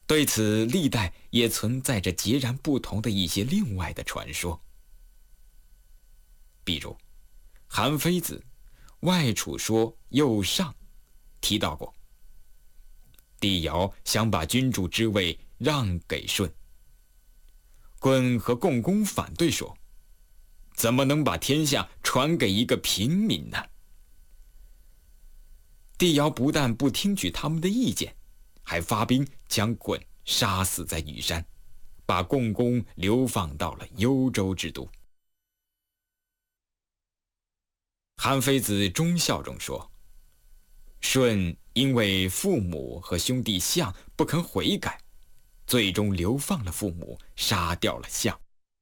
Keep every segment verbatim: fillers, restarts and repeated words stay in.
对此，历代也存在着截然不同的一些另外的传说。比如，韩非子《外储说右上》提到过，帝尧想把君主之位让给舜，鲧和共工反对说，怎么能把天下传给一个平民呢？帝尧不但不听取他们的意见，还发兵将鲧杀死在羽山，把共工流放到了幽州之都。韩非子忠孝中说，舜因为父母和兄弟象不肯悔改，最终流放了父母，杀掉了象。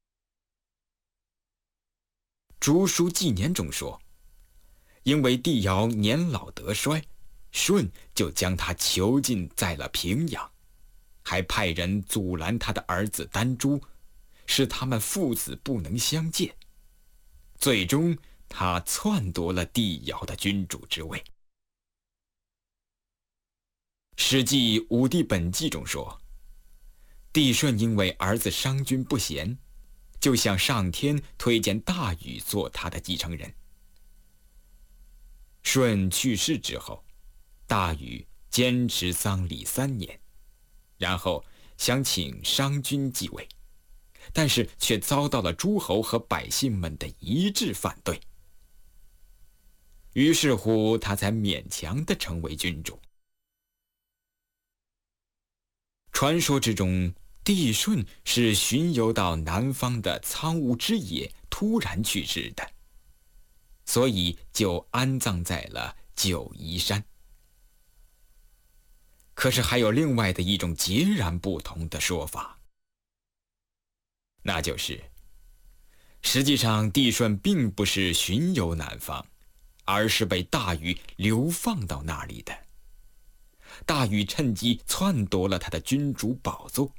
竹书纪年中说，因为帝尧年老德衰，舜就将他囚禁在了平阳，还派人阻拦他的儿子丹朱，使他们父子不能相见。最终他篡夺了帝尧的君主之位。史记武帝本纪中说，帝舜因为儿子商君不贤，就向上天推荐大禹做他的继承人。舜去世之后，大禹坚持丧礼三年，然后想请商君继位，但是却遭到了诸侯和百姓们的一致反对。于是乎，他才勉强地成为君主。传说之中，帝舜是巡游到南方的苍梧之野突然去世的，所以就安葬在了九嶷山。可是还有另外的一种截然不同的说法，那就是实际上帝舜并不是巡游南方，而是被大禹流放到那里的。大禹趁机篡夺了他的君主宝座。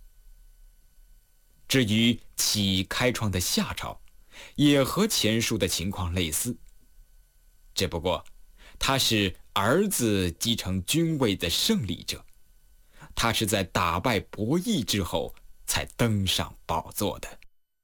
至于启开创的夏朝，也和前述的情况类似，只不过他是儿子继承君位的胜利者，他是在打败伯益之后才登上宝座的。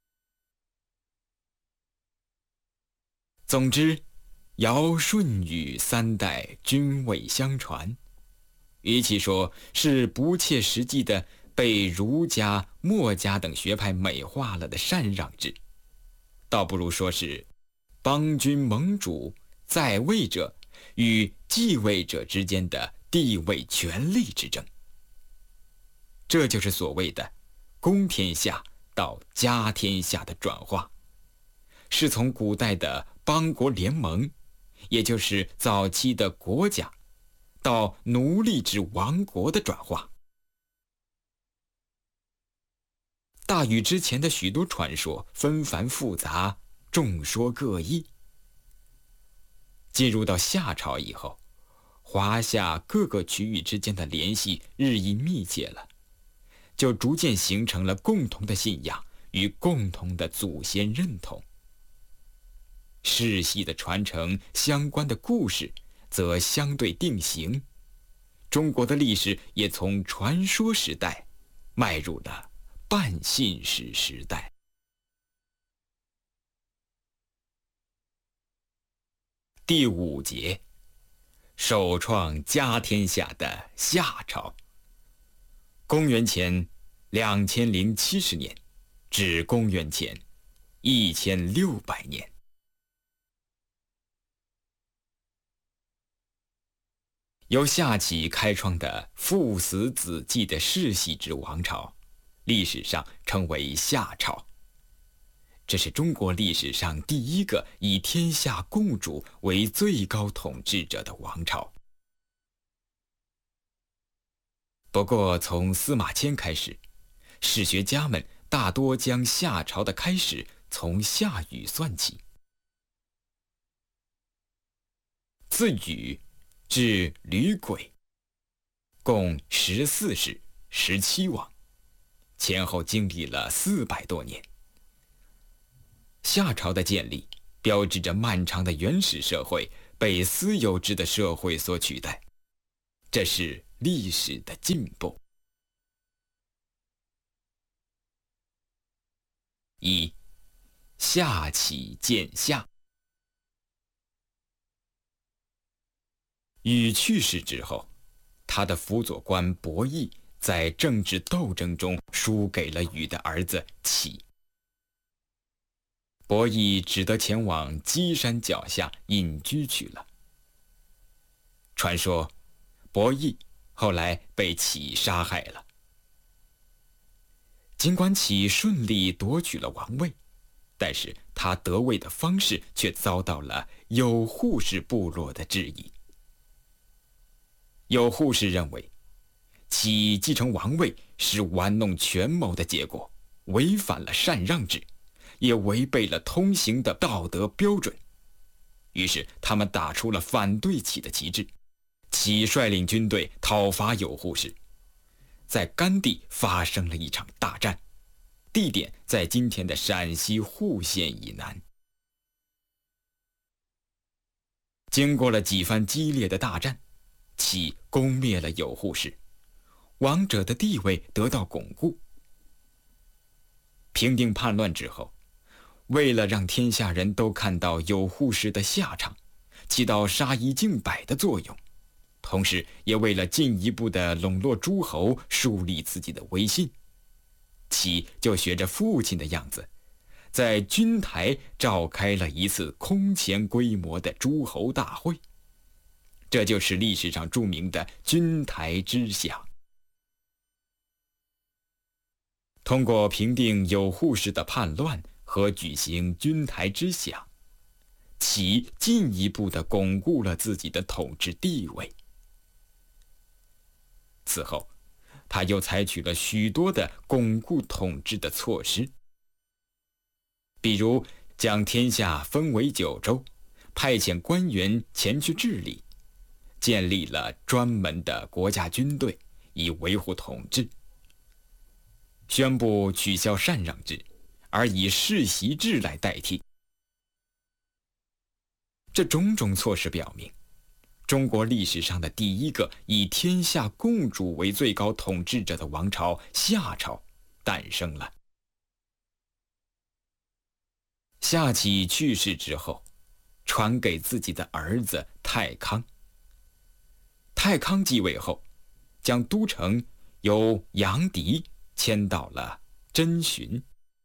总之，尧舜禹三代君位相传，与其说是不切实际的被儒家、墨家等学派美化了的禅让制，倒不如说是邦君盟主在位者与继位者之间的地位权力之争。这就是所谓的公天下到家天下的转化，是从古代的邦国联盟，也就是早期的国家，到奴隶制王国的转化。大禹之前的许多传说纷繁复杂，众说各异。进入到夏朝以后，华夏各个区域之间的联系日益密切了，就逐渐形成了共同的信仰与共同的祖先认同。世系的传承相关的故事则相对定型，中国的历史也从传说时代迈入了半信史时代。第五节，首创家天下的夏朝，公元前两千零七十年至公元前一千六百年。由夏启开创的父死子继的世系之王朝，历史上称为夏朝。这是中国历史上第一个以天下共主为最高统治者的王朝。不过从司马迁开始，史学家们大多将夏朝的开始从夏禹算起。自禹至吕轨，共十四世十七王，前后经历了四百多年。夏朝的建立标志着漫长的原始社会被私有制的社会所取代，这是历史的进步。 一、夏启见夏。禹去世之后，他的辅佐官伯益在政治斗争中输给了禹的儿子启。伯益只得前往箕山脚下隐居去了。传说，伯益后来被启杀害了。尽管启顺利夺取了王位，但是他得位的方式却遭到了有扈氏部落的质疑。有扈氏认为，启继承王位是玩弄权谋的结果，违反了禅让制，也违背了通行的道德标准。于是他们打出了反对启的旗帜。启率领军队讨伐有扈氏，在甘地发生了一场大战，地点在今天的陕西户县以南。经过了几番激烈的大战，启攻灭了有扈氏，王者的地位得到巩固。平定叛乱之后，为了让天下人都看到有扈氏的下场，起到杀一儆百的作用，同时也为了进一步的笼络诸侯，树立自己的威信，启就学着父亲的样子，在军台召开了一次空前规模的诸侯大会。这就是历史上著名的军台之响。通过平定有扈氏的叛乱和举行军台之响，启进一步地巩固了自己的统治地位。此后，他又采取了许多的巩固统治的措施，比如将天下分为九州，派遣官员前去治理，建立了专门的国家军队以维护统治，宣布取消禅让制，而以世袭制来代替。这种种措施表明，中国历史上的第一个以天下共主为最高统治者的王朝夏朝诞生了。夏启去世之后，传给自己的儿子太康。太康继位后，将都城由阳翟迁到了真寻。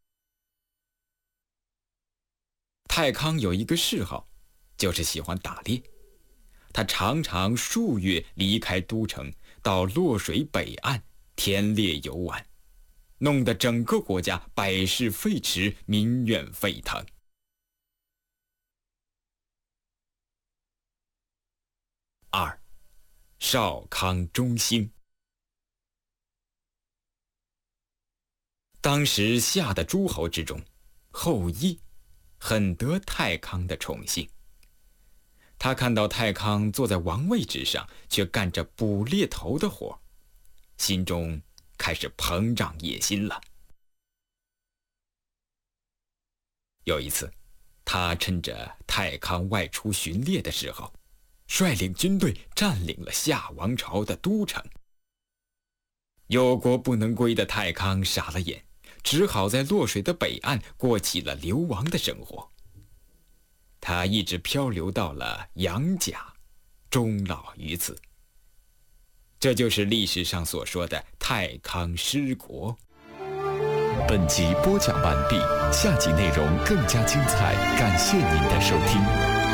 太康有一个嗜好，就是喜欢打猎。他常常数月离开都城，到洛水北岸田猎游玩，弄得整个国家百事废弛，民怨沸腾。二，少康中兴。当时夏的诸侯之中，后羿很得太康的宠幸。他看到太康坐在王位之上，却干着捕猎头的活，心中开始膨胀野心了。有一次，他趁着太康外出巡猎的时候，率领军队占领了夏王朝的都城。有国不能归的太康傻了眼，只好在洛水的北岸过起了流亡的生活。他一直漂流到了阳甲，终老于此。这就是历史上所说的太康失国。 本集播讲完毕，下集内容更加精彩，感谢您的收听。